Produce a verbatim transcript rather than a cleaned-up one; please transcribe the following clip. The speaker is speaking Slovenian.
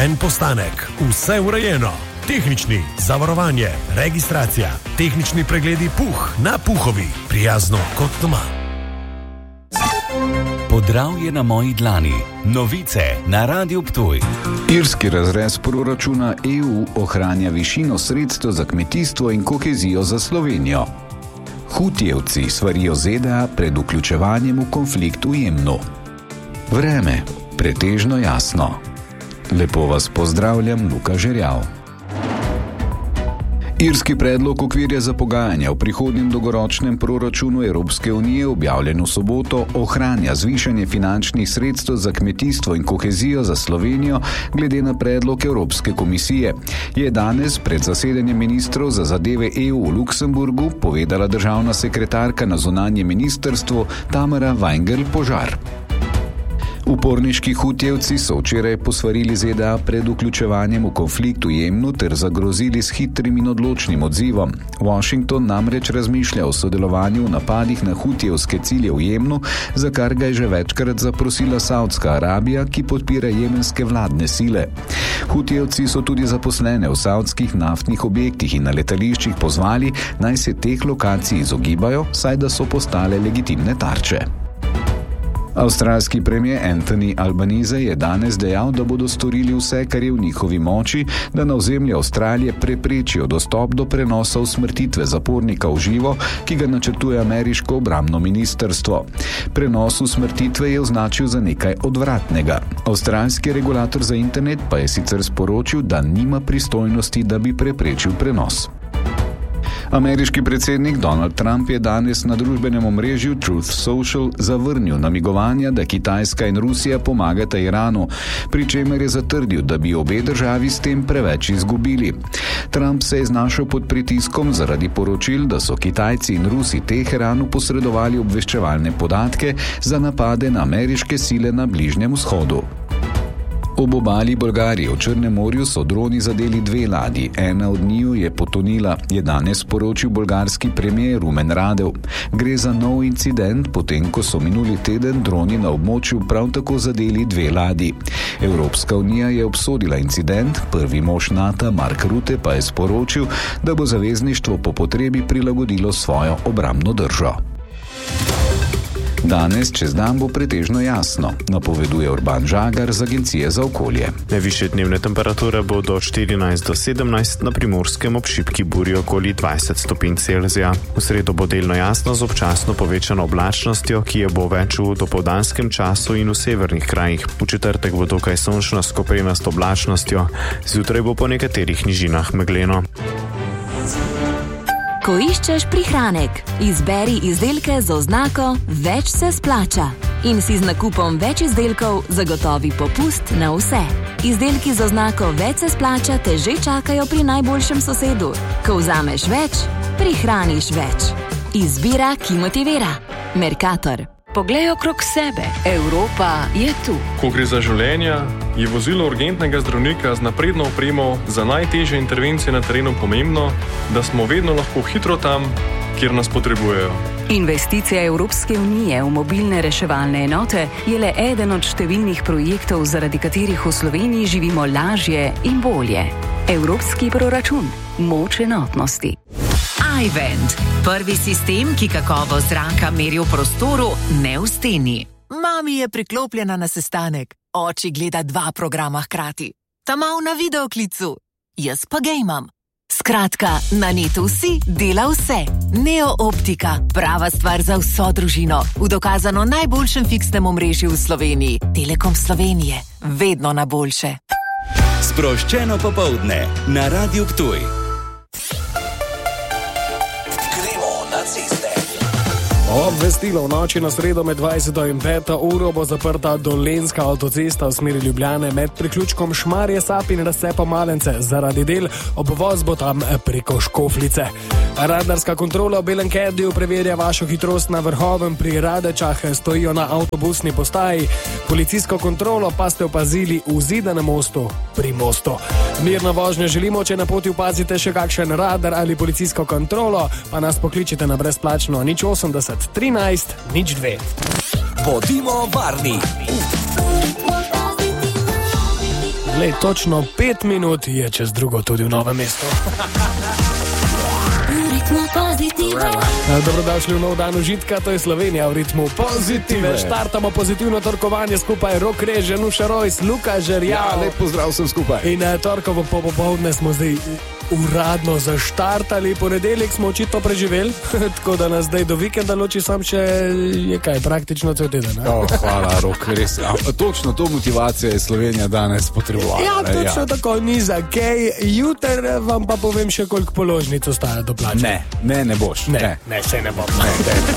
En postanek, vse urejeno. Tehnični, zavarovanje, registracija, tehnični pregledi Puh na Puhovi. Prijazno kot doma. Podravje na moji dlani. Novice na Radiu Ptuj. Irski razrez proračuna E U ohranja višino sredstev za kmetijstvo in kohezijo za Slovenijo. Hutijevci svarijo Z D A pred vključevanjem v konflikt v Jemnu. Vreme, pretežno jasno. Lepo vas pozdravljam, Luka Žerjav. Irski predlog okvirja za pogajanja v prihodnjem dolgoročnem proračunu Evropske unije, objavljen v soboto, ohranja zvišanje finančnih sredstev za kmetijstvo in kohezijo za Slovenijo glede na predlog Evropske komisije. Je danes pred zasedanjem ministrov za zadeve E U v Luksemburgu povedala državna sekretarka na zunanjem ministrstvu Tamara Weingel-Požar. Uporniški Hutijevci so včeraj posvarili Z D A pred vključevanjem v konflikt v Jemnu ter zagrozili s hitrim in odločnim odzivom. Washington namreč razmišlja o sodelovanju v napadih na hutijevske cilje v Jemnu, za kar ga je že večkrat zaprosila Saudska Arabija, ki podpira jemenske vladne sile. Hutijevci so tudi zaposlene v saudskih naftnih objektih in na letališčih pozvali, naj se teh lokacij izogibajo, saj da so postale legitimne tarče. Avstralski premier Anthony Albanese je danes dejal, da bodo storili vse, kar je v njihovi moči, da na ozemlje Avstralije preprečijo dostop do prenosa usmrtitve zapornika v živo, ki ga načrtuje ameriško obrambno ministrstvo. Prenos usmrtitve je označil za nekaj odvratnega. Avstralski regulator za internet pa je sicer sporočil, da nima pristojnosti, da bi preprečil prenos. Ameriški predsednik Donald Trump je danes na družbenem omrežju Truth Social zavrnil namigovanja, da Kitajska in Rusija pomagata Iranu, pri čemer je zatrdil, da bi obe državi s tem preveč izgubili. Trump se je znašel pod pritiskom zaradi poročil, da so Kitajci in Rusi Teheranu posredovali obveščevalne podatke za napade na ameriške sile na Bližnjem vzhodu. Ob obali Bolgarije v Črnem morju so droni zadeli dve ladji. Ena od njiju je potonila, je danes sporočil bolgarski premier Rumen Radev. Gre za nov incident, potem ko so minuli teden droni na območju prav tako zadeli dve ladji. Evropska unija je obsodila incident, prvi mož NATO Mark Rutte pa je sporočil, da bo zavezništvo po potrebi prilagodilo svojo obrambno držo. Danes čez dan bo pretežno jasno, napoveduje Urban Žagar z Agencije za okolje. Najvišje dnevne temperature bodo od štirinajst do sedemnajst, na Primorskem ob šibki burji okoli dvajset stopinj Celzija. V sredo bo delno jasno z občasno povečano oblačnostjo, ki je bo več v dopoldanskem času in v severnih krajih. V četrtek bo dokaj sončno s koprenasto oblačnostjo, zjutraj bo po nekaterih nižinah megleno. Ko iščeš prihranek, izberi izdelke z oznako Več se splača in si z nakupom več izdelkov zagotovi popust na vse. Izdelki z oznako Več se splača te že čakajo pri najboljšem sosedu. Ko vzameš več, prihraniš več. Izbira, ki motivira. Mercator. Poglej okrog sebe. Evropa je tu. Ko gre za življenja, je vozilo urgentnega zdravnika z napredno opremo za najtežje intervencije na terenu pomembno, da smo vedno lahko hitro tam, kjer nas potrebujejo. Investicija Evropske unije v mobilne reševalne enote je le eden od številnih projektov, zaradi katerih v Sloveniji živimo lažje in bolje. Evropski proračun. Moč enotnosti. iVent. Prvi sistem, ki kakovost zraka meri v prostoru, ne v steni. Mami je priklopljena na sestanek. Oči gleda dva programa hkrati. Ta mal na videoklicu. Jaz pa gejmam. Skratka, na netu si dela vse. Neo Optika. Prava stvar za vso družino. V dokazano najboljšem fiksnem omrežju v Sloveniji. Telekom Slovenije. Vedno na boljše. Sproščeno popoldne na Radiu Ptuj. Obvestilo v noči na sredo med dvajseto in peto uro bo zaprta Dolenjska avtocesta v smeri Ljubljane med priključkom Šmarje Sap in razcepa Malence. Zaradi del obvoz bo tam preko Škoflice. Radarska kontrola v Belem Kediju preverja vašo hitrost na Vrhovem, pri Radečah stojijo na avtobusni postaji. Policijsko kontrolo pa ste opazili v Zidanem mostu pri mostu. Mirno vožnjo želimo, če na poti opazite še kakšen radar ali policijsko kontrolo, pa nas pokličite na brezplačno nič osemdeset trinajst nič dve. Bodimo varni! Lej, točno pet minut je čez drugo tudi v Novem mestu. Dobrodošli v nov dan užitka, to je Slovenija v ritmu pozitive. Štartamo pozitivno torkovanje skupaj, Rok Rež, Nuša Rojs, Luka Žerjav. Ja, lep pozdrav vsem skupaj. In torkovo popoldne smo zdaj uradno zaštartali, ponedeljek smo očitno preživeli, tako da nas zdaj do vikenda loči sam še, je kaj, praktično cel teden. Oh, hvala, Rok, res. Ja, točno to motivacijo je Slovenija danes potrebovala. Ja, točno ja. Tako, ni za kaj. Jutr vam pa povem še, koliko položnic ostaja do plače. Ne, ne, ne boš. Ne, ne, ne, se ne bom. Ne, ne.